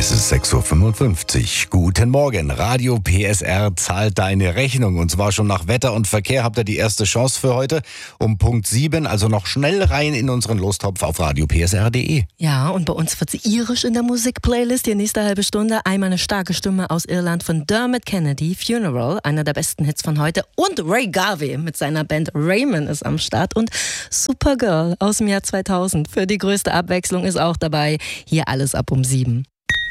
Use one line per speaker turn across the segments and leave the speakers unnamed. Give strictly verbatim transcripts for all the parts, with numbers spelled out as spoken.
Es ist sechs Uhr fünfundfünfzig. Guten Morgen. Radio P S R zahlt deine Rechnung. Und zwar schon nach Wetter und Verkehr habt ihr die erste Chance für heute um Punkt sieben. Also noch schnell rein in unseren Lostopf auf radio p s r punkt d e.
Ja, und bei uns wird's irisch in der Musikplaylist. Die nächste halbe Stunde einmal eine starke Stimme aus Irland von Dermot Kennedy, Funeral, einer der besten Hits von heute. Und Ray Garvey mit seiner Band Raymond ist am Start. Und Supergirl aus dem Jahr zweitausend. Für die größte Abwechslung ist auch dabei. Hier alles ab um sieben.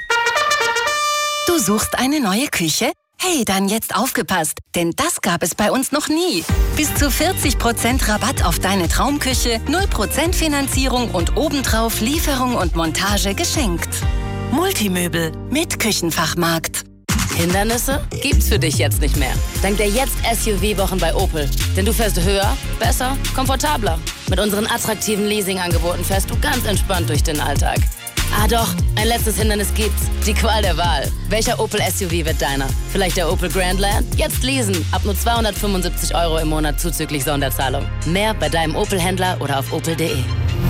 Du suchst eine neue Küche? Hey, dann jetzt aufgepasst, denn das gab es bei uns noch nie. Bis zu vierzig Prozent Rabatt auf deine Traumküche, null Prozent Finanzierung und obendrauf Lieferung und Montage geschenkt. Multimöbel mit Küchenfachmarkt.
Hindernisse gibt's für dich jetzt nicht mehr. Dank der Jetzt-S U V-Wochen bei Opel. Denn du fährst höher, besser, komfortabler. Mit unseren attraktiven Leasing-Angeboten fährst du ganz entspannt durch den Alltag. Ah doch, ein letztes Hindernis gibt's. Die Qual der Wahl. Welcher Opel S U V wird deiner? Vielleicht der Opel Grandland? Jetzt leasen. Ab nur zweihundertfünfundsiebzig Euro im Monat zuzüglich Sonderzahlung. Mehr bei deinem Opel-Händler oder auf opel punkt d e.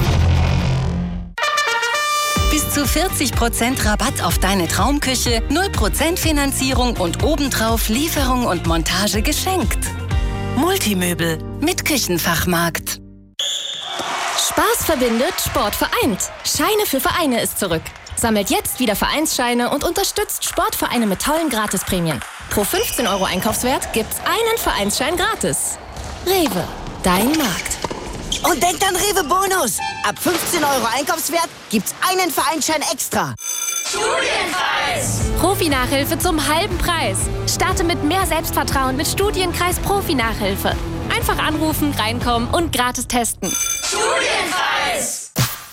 Bis zu vierzig Prozent Rabatt auf deine Traumküche, null Prozent Finanzierung und obendrauf Lieferung und Montage geschenkt. Multimöbel mit Küchenfachmarkt.
Spaß verbindet, Sport vereint. Scheine für Vereine ist zurück. Sammelt jetzt wieder Vereinsscheine und unterstützt Sportvereine mit tollen Gratisprämien. Pro fünfzehn Euro Einkaufswert gibt's einen Vereinsschein gratis. Rewe, dein Markt.
Und denkt an Rewe Bonus. Ab fünfzehn Euro Einkaufswert gibt's einen Vereinsschein extra.
Studienkreis! Profi-Nachhilfe zum halben Preis. Starte mit mehr Selbstvertrauen mit Studienkreis Profi-Nachhilfe. Einfach anrufen, reinkommen und gratis testen.
Studienkreis!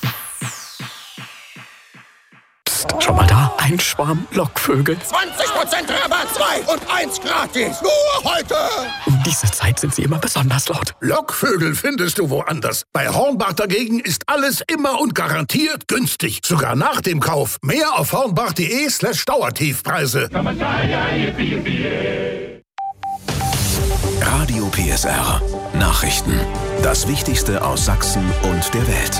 Psst, schau mal da. Ein Schwarm Lockvögel.
zwanzig Prozent Rabatt, zwei und eins gratis. Nur heute.
Um diese Zeit sind sie immer besonders laut.
Lockvögel findest du woanders. Bei Hornbach dagegen ist alles immer und garantiert günstig. Sogar nach dem Kauf. Mehr auf hornbach punkt d e slash Dauertiefpreise.
Radio P S R. Nachrichten. Das Wichtigste aus Sachsen und der Welt.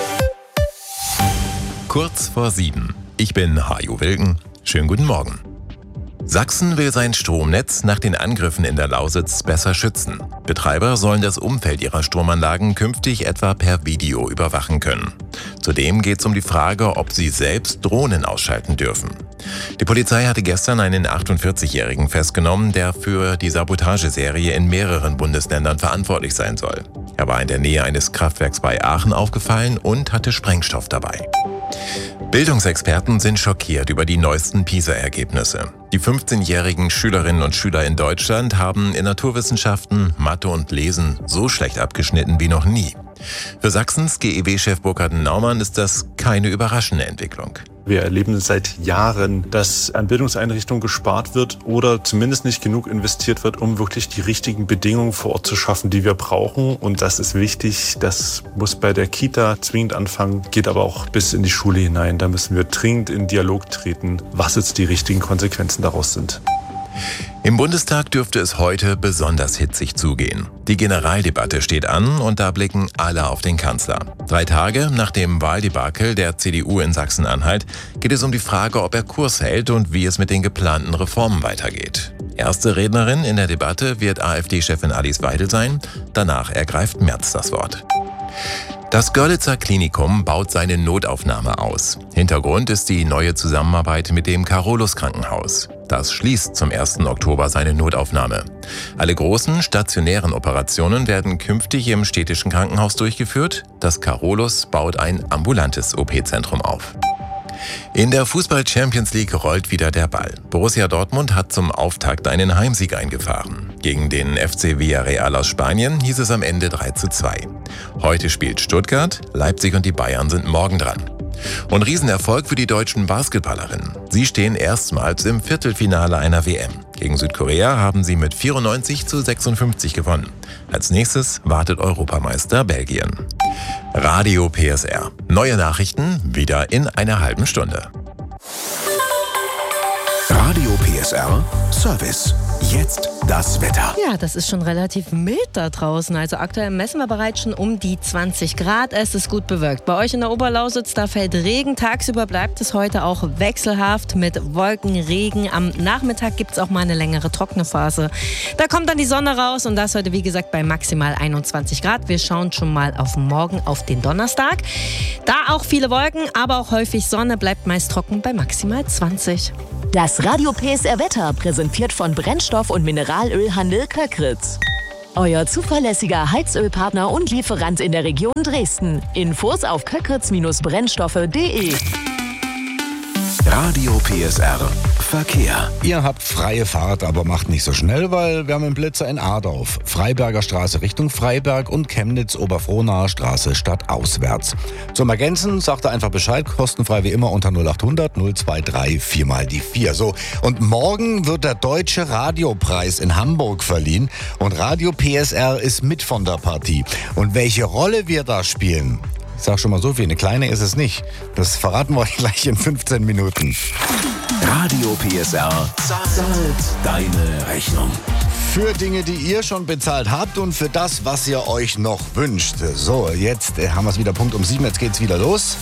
Kurz vor sieben. Ich bin Hajo Wilken. Schönen guten Morgen. Sachsen will sein Stromnetz nach den Angriffen in der Lausitz besser schützen. Betreiber sollen das Umfeld ihrer Stromanlagen künftig etwa per Video überwachen können. Zudem geht es um die Frage, ob sie selbst Drohnen ausschalten dürfen. Die Polizei hatte gestern einen achtundvierzigjährigen festgenommen, der für die Sabotageserie in mehreren Bundesländern verantwortlich sein soll. Er war in der Nähe eines Kraftwerks bei Aachen aufgefallen und hatte Sprengstoff dabei. Bildungsexperten sind schockiert über die neuesten PISA-Ergebnisse. Die fünfzehnjährigen Schülerinnen und Schüler in Deutschland haben in Naturwissenschaften, Mathe und Lesen so schlecht abgeschnitten wie noch nie. Für Sachsens G E W-Chef Burkhard Naumann ist das keine überraschende Entwicklung.
Wir erleben seit Jahren, dass an Bildungseinrichtungen gespart wird oder zumindest nicht genug investiert wird, um wirklich die richtigen Bedingungen vor Ort zu schaffen, die wir brauchen. Und das ist wichtig. Das muss bei der Kita zwingend anfangen, geht aber auch bis in die Schule hinein. Da müssen wir dringend in Dialog treten, was jetzt die richtigen Konsequenzen daraus sind.
Im Bundestag dürfte es heute besonders hitzig zugehen. Die Generaldebatte steht an und da blicken alle auf den Kanzler. Drei Tage nach dem Wahldebakel der C D U in Sachsen-Anhalt geht es um die Frage, ob er Kurs hält und wie es mit den geplanten Reformen weitergeht. Erste Rednerin in der Debatte wird AfD-Chefin Alice Weidel sein. Danach ergreift Merz das Wort. Das Görlitzer Klinikum baut seine Notaufnahme aus. Hintergrund ist die neue Zusammenarbeit mit dem Carolus-Krankenhaus. Das schließt zum ersten Oktober seine Notaufnahme. Alle großen stationären Operationen werden künftig im städtischen Krankenhaus durchgeführt. Das Carolus baut ein ambulantes O P-Zentrum auf. In der Fußball-Champions League rollt wieder der Ball. Borussia Dortmund hat zum Auftakt einen Heimsieg eingefahren. Gegen den F C Villarreal aus Spanien hieß es am Ende drei zu zwei. Heute spielt Stuttgart, Leipzig und die Bayern sind morgen dran. Und Riesenerfolg für die deutschen Basketballerinnen. Sie stehen erstmals im Viertelfinale einer W M. Gegen Südkorea haben sie mit vierundneunzig zu sechsundfünfzig gewonnen. Als nächstes wartet Europameister Belgien. Radio P S R. Neue Nachrichten wieder in einer halben Stunde.
Radio P S R Service. Jetzt das Wetter.
Ja, das ist schon relativ mild da draußen. Also aktuell messen wir bereits schon um die zwanzig Grad. Es ist gut bewölkt. Bei euch in der Oberlausitz, da fällt Regen. Tagsüber bleibt es heute auch wechselhaft mit Wolken, Regen. Am Nachmittag gibt es auch mal eine längere trockene Phase. Da kommt dann die Sonne raus und das heute, wie gesagt, bei maximal einundzwanzig Grad. Wir schauen schon mal auf morgen, auf den Donnerstag. Da auch viele Wolken, aber auch häufig Sonne, bleibt meist trocken bei maximal zwanzig.
Das Radio P S R Wetter präsentiert von Brennstoff- und Mineralölhandel Köckritz. Euer zuverlässiger Heizölpartner und Lieferant in der Region Dresden. Infos auf köckritz Brennstoffe punkt de.
Radio P S R Verkehr.
Ihr habt freie Fahrt, aber macht nicht so schnell, weil wir haben einen Blitzer in Adorf. Freiberger Straße Richtung Freiberg und Chemnitz-Oberfrohnaer Straße stadtauswärts. Zum Ergänzen sagt er einfach Bescheid, kostenfrei wie immer unter null achthundert null dreiundzwanzig vier mal die vier. So, und morgen wird der Deutsche Radiopreis in Hamburg verliehen und Radio P S R ist mit von der Partie. Und welche Rolle wir da spielen, ich sag schon mal so viel, eine kleine ist es nicht. Das verraten wir euch gleich in fünfzehn Minuten.
Radio P S R zahlt deine Rechnung.
Für Dinge, die ihr schon bezahlt habt und für das, was ihr euch noch wünscht. So, jetzt haben wir es wieder Punkt um sieben, jetzt geht's wieder los.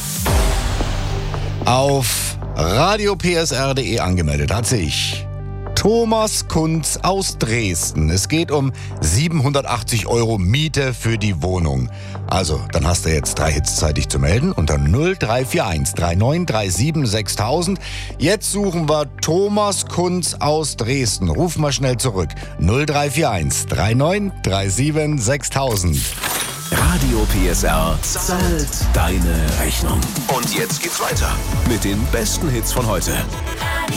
Auf radio p s r punkt de angemeldet hat sich Thomas Kunz aus Dresden. Es geht um siebenhundertachtzig Euro Miete für die Wohnung. Also, dann hast du jetzt drei Hits Zeit, dich zu melden unter null drei vier eins drei neun drei sieben sechstausend. Jetzt suchen wir Thomas Kunz aus Dresden. Ruf mal schnell zurück. null drei vier eins drei neun drei sieben sechstausend.
Radio P S R zahlt deine Rechnung. Und jetzt geht's weiter mit den besten Hits von heute.